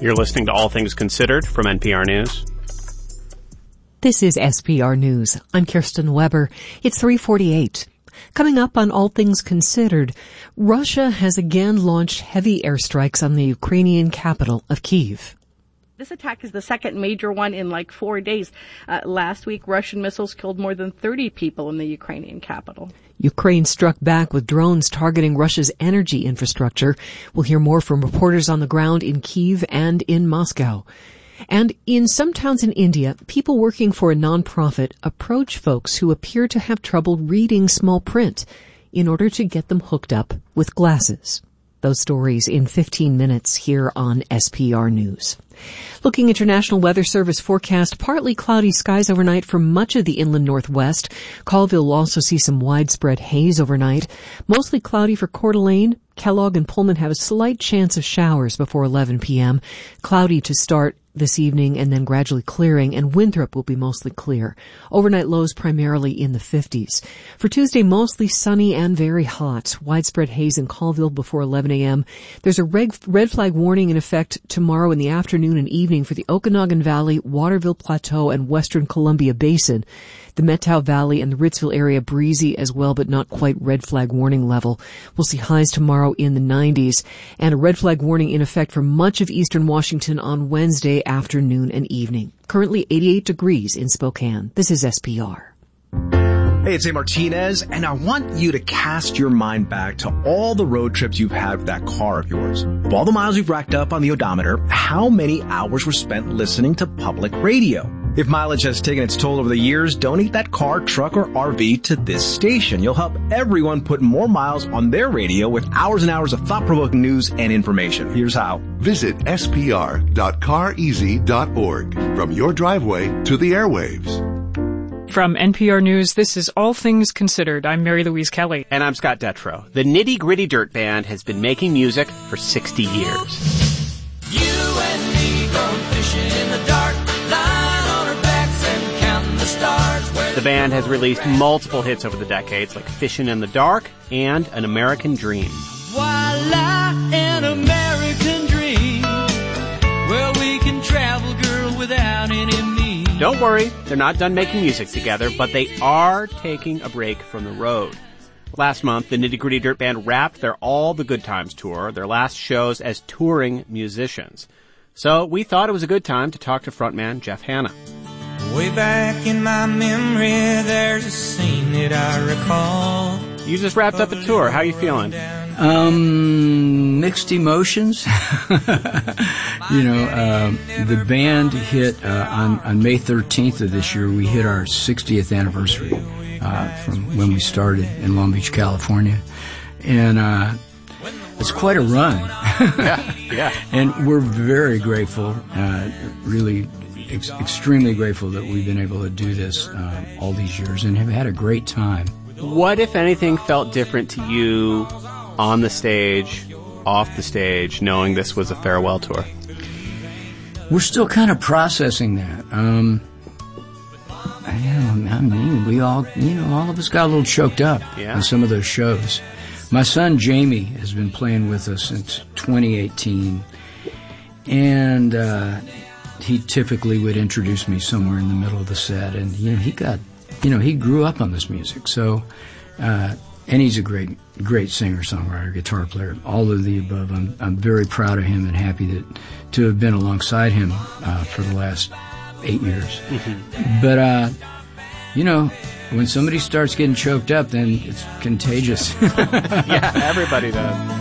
You're listening to All Things Considered from NPR News. This is SPR News. I'm Kirsten Weber. It's 3:48. Coming up on All Things Considered, Russia has again launched heavy airstrikes on the Ukrainian capital of Kyiv. This attack is the second major one in like 4 days. Last week, Russian missiles killed more than 30 people in the Ukrainian capital. Ukraine struck back with drones targeting Russia's energy infrastructure. We'll hear more from reporters on the ground in Kyiv and in Moscow. And in some towns in India, people working for a nonprofit approach folks who appear to have trouble reading small print in order to get them hooked up with glasses. Those stories in 15 minutes here on SPR News. Looking at your National Weather Service forecast, partly cloudy skies overnight for much of the inland northwest. Colville will also see some widespread haze overnight. Mostly cloudy for Coeur d'Alene. Kellogg and Pullman have a slight chance of showers before 11 p.m. Cloudy to start this evening and then gradually clearing, and Winthrop will be mostly clear. Overnight lows primarily in the 50s. For Tuesday, mostly sunny and very hot. Widespread haze in Colville before 11 a.m. There's a red flag warning in effect tomorrow in the afternoon and evening for the Okanagan Valley, Waterville Plateau, and Western Columbia Basin. The Methow Valley and the Ritzville area breezy as well, but not quite red flag warning level. We'll see highs tomorrow in the 90s, and a red flag warning in effect for much of eastern Washington on Wednesday afternoon and evening. Currently 88 degrees in Spokane. This is SPR. Hey, it's A. Martinez, and I want you to cast your mind back to all the road trips you've had with that car of yours. Of all the miles you've racked up on the odometer, how many hours were spent listening to public radio? If mileage has taken its toll over the years, donate that car, truck, or RV to this station. You'll help everyone put more miles on their radio with hours and hours of thought-provoking news and information. Here's how. Visit spr.careasy.org. From your driveway to the airwaves. From NPR News, this is All Things Considered. I'm Mary Louise Kelly. And I'm Scott Detrow. The Nitty Gritty Dirt Band has been making music for 60 years. You and me go fishing in the dark, lying on our backs and counting the stars. The band has released multiple hits over the decades, like Fishin' in the Dark and An American Dream. Voila, an American dream, where we can travel, girl, without any means. Don't worry, they're not done making music together, but they are taking a break from the road. Last month, the Nitty Gritty Dirt Band wrapped their All the Good Times tour, their last shows as touring musicians. So we thought it was a good time to talk to frontman Jeff Hanna. Way back in my memory, there's a scene that I recall. You just wrapped up a tour. How are you feeling? Mixed emotions. The band hit on May 13th of this year. We hit our 60th anniversary from when we started in Long Beach, California, and it's quite a run. Yeah. And we're very grateful, really extremely grateful that we've been able to do this all these years and have had a great time. What, if anything, felt different to you on the stage, off the stage, knowing this was a farewell tour? We're still kind of processing that. We all, all of us got a little choked up on some of those shows. My son Jamie has been playing with us since 2018, and he typically would introduce me somewhere in the middle of the set, and he grew up on this music, so. And he's a great singer-songwriter, guitar player, all of the above. I'm very proud of him and happy to have been alongside him for the last 8 years. Mm-hmm. But, when somebody starts getting choked up, then it's contagious. Yeah, everybody does.